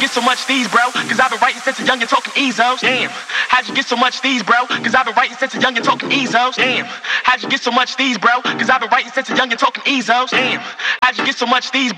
get so much these, bro? Cause I've been writing since a young and talking EZOs. Damn, how'd you get so much these, bro? Cause I've been writing since a young and talking EZOs. Damn, how'd you get so much these, bro? Cause I've been writing since a young and talking EZOs. Damn, how'd you get so much these, bro?